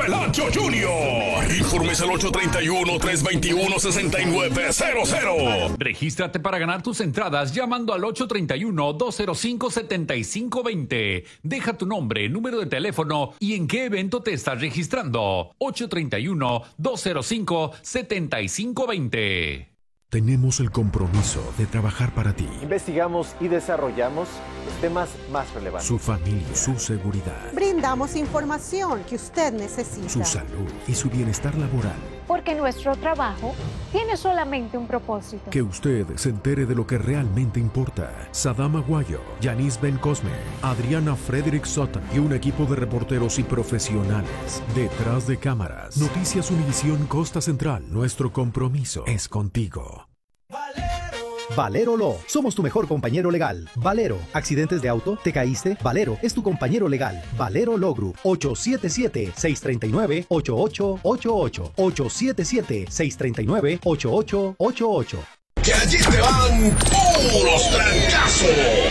Pelacho Jr. Informes al 831-321-6900. Regístrate para ganar tus entradas llamando al 831-205-7520. Deja tu nombre, número de teléfono y en qué evento te estás registrando. 831-205-7520. Tenemos el compromiso de trabajar para ti. Investigamos y desarrollamos los temas más relevantes. Su familia, su seguridad. Brindamos información que usted necesita. Su salud y su bienestar laboral. Porque nuestro trabajo tiene solamente un propósito. Que usted se entere de lo que realmente importa. Sadam Aguayo, Yanis Ben Cosme, Adriana Frederick Sutton y un equipo de reporteros y profesionales. Detrás de cámaras. Noticias Univisión Costa Central. Nuestro compromiso es contigo. Valero Law. Somos tu mejor compañero legal. Valero. ¿Accidentes de auto? ¿Te caíste? Valero es tu compañero legal. Valero Law Group. 877-639-8888. 877-639-8888. Que allí te van puros trancazos.